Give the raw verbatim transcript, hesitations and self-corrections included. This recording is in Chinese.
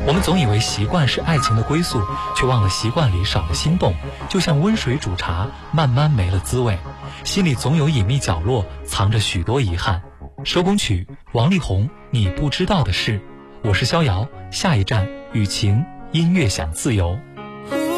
我们总以为习惯是爱情的归宿，却忘了习惯里少了心动，就像温水煮茶，慢慢没了滋味。心里总有隐秘角落，藏着许多遗憾。收工曲，王力宏，你不知道的事。我是逍遥，下一站雨晴，音乐享自由。